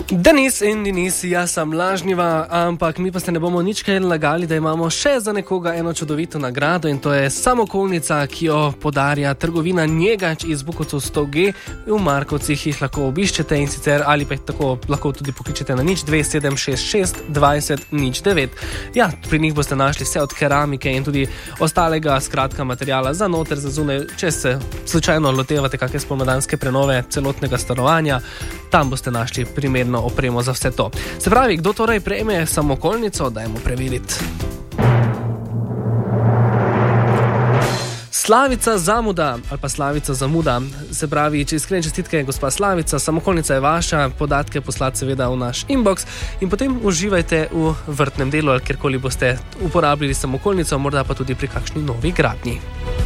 Denis in Denis, jaz sem lažniva, ampak mi pa se ne bomo nič kaj lagali, da imamo še za nekoga eno čudovito nagrado in to je samokolnica, ki jo podarja trgovina Njegač iz Bukovcev 100G. V Markovcih jih lahko obiščete in sicer ali pa jih tako lahko tudi pokličete na 02766 20 09. Ja, pri njih boste našli vse od keramike in tudi ostalega skratka materijala za noter, za zunaj, če se slučajno lotevate kakšne spomladanske prenove celotnega stanovanja, tam boste našli primerno opremo za vse to. Se pravi, kdo torej prejme samokolnico, dajmo preveriti. Slavica Zamuda ali pa Slavica Zamuda, se pravi, če iskrene čestitke, gospa Slavica, samokolnica je vaša, podatke poslati seveda v naš inbox in potem uživajte v vrtnem delu ali kjerkoli boste uporabljali samokolnico, morda pa tudi pri kakšni novi gradnji.